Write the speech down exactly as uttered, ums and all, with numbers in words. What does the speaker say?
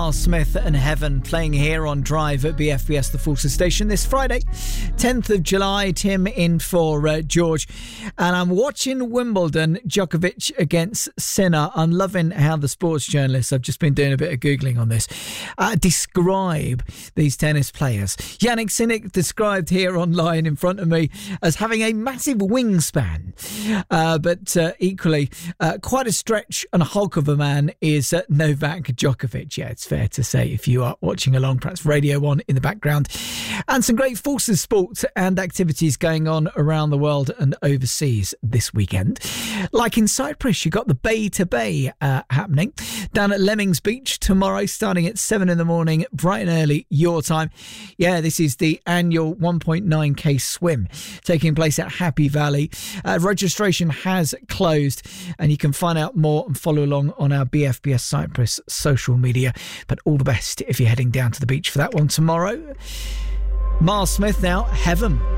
Miles Smith and Heaven playing here on Drive at B F B S The Forces Station this Friday, tenth of July. Tim in for uh, George, and I'm watching Wimbledon, Djokovic against Sinner. I'm loving how the sports journalists, I've just been doing a bit of Googling on this, uh, describe these tennis players. Yannick Sinner described here online in front of me as having a massive wingspan, uh, but uh, equally uh, quite a stretch and a hulk of a man is uh, Novak Djokovic. Yeah, it's fair to say if you are watching along, perhaps radio on in the background. And some great Forces sports and activities going on around the world and overseas this weekend. Like in Cyprus, you got the Bay to Bay uh, happening down at Lemmings Beach tomorrow, starting at seven in the morning, bright and early your time. Yeah, this is the annual one point nine K swim taking place at Happy Valley. Uh, registration has closed, and you can find out more and follow along on our B F B S Cyprus social media. But all the best if you're heading down to the beach for that one tomorrow. Miles Smith now, Heaven.